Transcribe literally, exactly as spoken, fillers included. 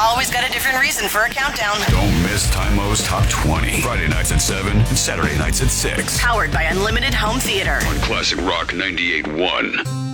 always got a different reason for a countdown. Don't miss Time-O's Top twenty. Friday nights at seven and Saturday nights at six. Powered by Unlimited Home Theater. On Classic Rock ninety-eight point one.